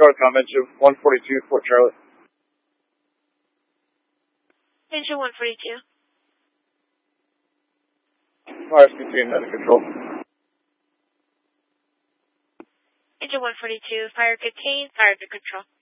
Dakota Com, engine 142, Fort Charlie. Engine 142. Fires contained under control. Engine 142, fire contained, fire under control.